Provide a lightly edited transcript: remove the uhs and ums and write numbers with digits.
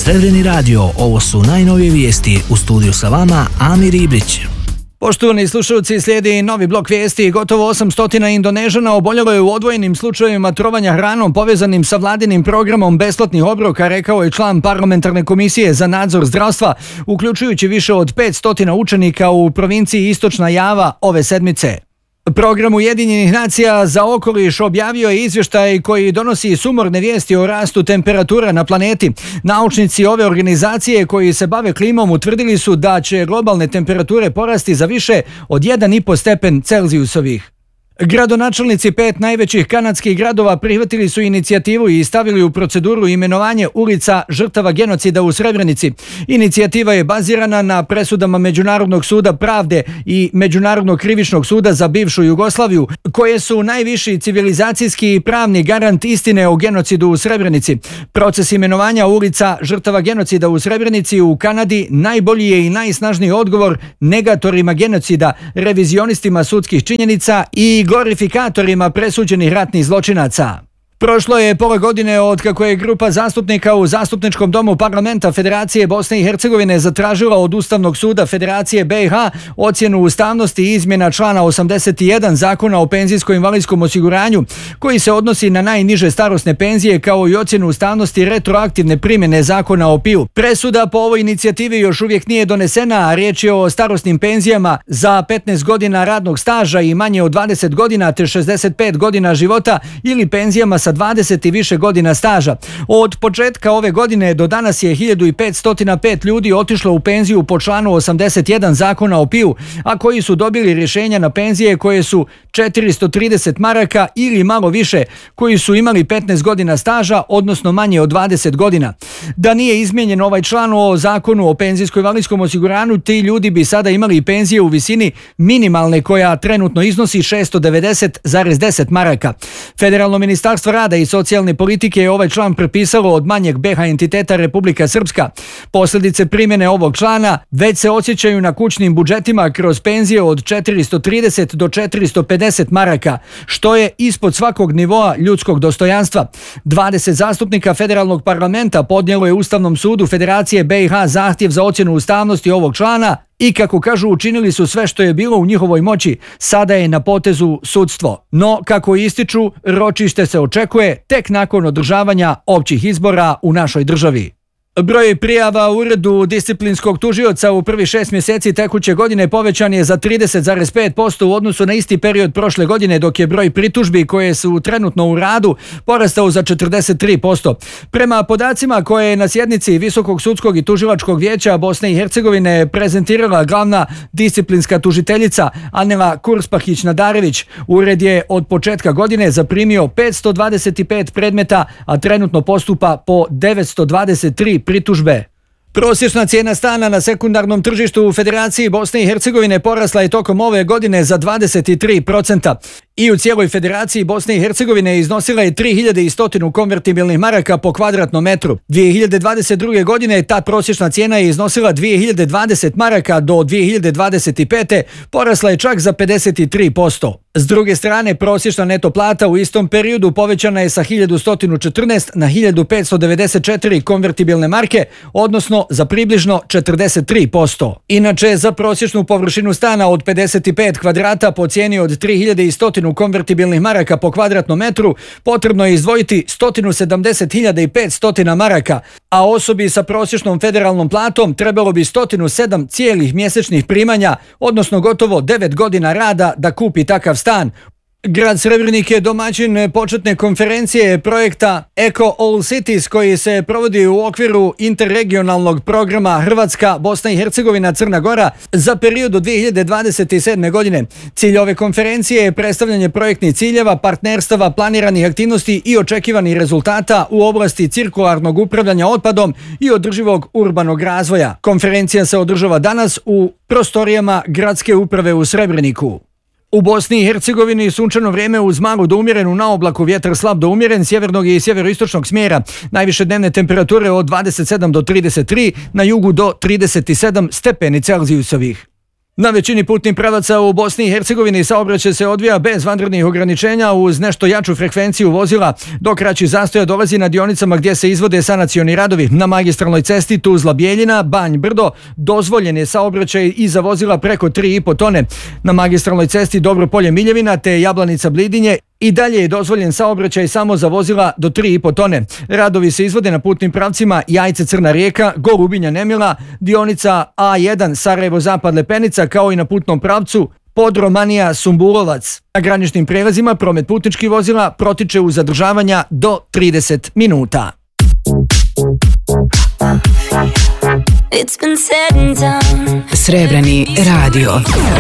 Srebreni radio, ovo su najnovije vijesti. U studiju sa vama Amir Ibrić. Poštovani slušalci, slijedi novi blok vijesti. Gotovo 800 Indonežana oboljelo je u odvojenim slučajevima trovanja hranom povezanim sa vladinim programom besplatnih obroka, rekao je član parlamentarne komisije za nadzor zdravstva, uključujući više od 500 učenika u provinciji Istočna Java ove sedmice. Program Ujedinjenih nacija za okoliš objavio je izvještaj koji donosi sumorne vijesti o rastu temperatura na planeti. Naučnici ove organizacije koji se bave klimom utvrdili su da će globalne temperature porasti za više od 1,5 stepen Celzijusovih. Gradonačelnici 5 najvećih kanadskih gradova prihvatili su inicijativu i stavili u proceduru imenovanje ulica žrtava genocida u Srebrenici. Inicijativa je bazirana na presudama Međunarodnog suda pravde i Međunarodnog krivičnog suda za bivšu Jugoslaviju, koje su najviši civilizacijski i pravni garant istine o genocidu u Srebrenici. Proces imenovanja ulica žrtava genocida u Srebrenici u Kanadi najbolji je i najsnažniji odgovor negatorima genocida, revizionistima sudskih činjenica i glorifikatorima presuđenih ratnih zločinaca. Prošlo je pola godine od kako je grupa zastupnika u Zastupničkom domu parlamenta Federacije Bosne i Hercegovine zatražila od Ustavnog suda Federacije BiH ocjenu ustavnosti izmjena člana 81 Zakona o penzijsko-invalidskom osiguranju, koji se odnosi na najniže starosne penzije, kao i ocjenu ustavnosti retroaktivne primjene Zakona o PIU. Presuda po ovoj inicijativi još uvijek nije donesena, a riječ je o starosnim penzijama za 15 godina radnog staža i manje od 20 godina te 65 godina života ili penzijama sa 20 i više godina staža. Od početka ove godine do danas je 1505 ljudi otišlo u penziju po članu 81 Zakona o PIU, a koji su dobili rješenja na penzije koje su 430 maraka ili malo više, koji su imali 15 godina staža, odnosno manje od 20 godina. Da nije izmijenjen ovaj član o Zakonu o penzijsko-invalidskom osiguranju, ti ljudi bi sada imali penzije u visini minimalne, koja trenutno iznosi 690,10 maraka. Federalno ministarstvo rada i socijalne politike je ovaj član prepisalo od manjeg BiH entiteta Republika Srpska. Posljedice primjene ovog člana već se osjećaju na kućnim budžetima kroz penzije od 430 do 450 maraka, što je ispod svakog nivoa ljudskog dostojanstva. 20 zastupnika federalnog parlamenta podnijelo je Ustavnom sudu Federacije BiH zahtjev za ocjenu ustavnosti ovog člana i, kako kažu, učinili su sve što je bilo u njihovoj moći. Sada je na potezu sudstvo. No, kako ističu, ročište se očekuje tek nakon održavanja općih izbora u našoj državi. Broj prijava u uredu disciplinskog tužioca u prvih 6 mjeseci tekuće godine povećan je za 30,5% u odnosu na isti period prošle godine, dok je broj pritužbi koje su trenutno u radu porastao za 43%. Prema podacima koje je na sjednici Visokog sudskog i tužilačkog vijeća Bosne i Hercegovine prezentirala glavna disciplinska tužiteljica Anela Kurspahić-Nadarević, ured je od početka godine zaprimio 525 predmeta, a trenutno postupa po 923 pritužbe. Prosječna cijena stana na sekundarnom tržištu u Federaciji Bosne i Hercegovine porasla je tokom ove godine za 23%. I u cijeloj Federaciji Bosne i Hercegovine iznosila je 3100 konvertibilnih maraka po kvadratnom metru. 2022. godine ta prosječna cijena je iznosila 2020 maraka, do 2025. porasla je čak za 53%. S druge strane, prosječna neto plata u istom periodu povećana je sa 1114 na 1594 konvertibilne marke, odnosno za približno 43%. Inače, za prosječnu površinu stana od 55 kvadrata po cijeni od 3100 konvertibilnih maraka po kvadratnom metru potrebno je izdvojiti 170.500 maraka, a osobi sa prosječnom federalnom platom trebalo bi 107 cijelih mjesečnih primanja, odnosno gotovo 9 godina rada da kupi takav stan. Grad Srebrenik je domaćin početne konferencije projekta Eco All Cities, koji se provodi u okviru interregionalnog programa Hrvatska, Bosna i Hercegovina, Crna Gora za period do 2027. godine. Cilj ove konferencije je predstavljanje projektnih ciljeva, partnerstava, planiranih aktivnosti i očekivanih rezultata u oblasti cirkularnog upravljanja otpadom i održivog urbanog razvoja. Konferencija se održava danas u prostorijama Gradske uprave u Srebreniku. U Bosni i Hercegovini sunčano vrijeme uz malu do umjerenu na oblaku, vjetar slab do umjeren sjevernog i sjeveroistočnog smjera. Najviše dnevne temperature od 27 do 33, na jugu do 37 stepeni Celzijusovih. Na većini putnih pravaca u Bosni i Hercegovini saobraćaj se odvija bez vanrednih ograničenja uz nešto jaču frekvenciju vozila, dok kraći zastoja dolazi na dionicama gdje se izvode sanacioni radovi. Na magistralnoj cesti Tuzla-Bjeljina, Banj-Brdo dozvoljen je saobraćaj i za vozila preko 3,5 tone. Na magistralnoj cesti Dobro-Polje-Miljevina te Jablanica-Blidinje i dalje je dozvoljen saobraćaj samo za vozila do 3,5 tone. Radovi se izvode na putnim pravcima Jajce-Crna Rijeka, Gorubinja-Nemila, dionica A1 Sarajevo-Zapad-Lepenica, kao i na putnom pravcu Podromanija-Sumburovac. Na graničnim prelazima promet putničkih vozila protiče uz zadržavanja do 30 minuta. Srebrni radio.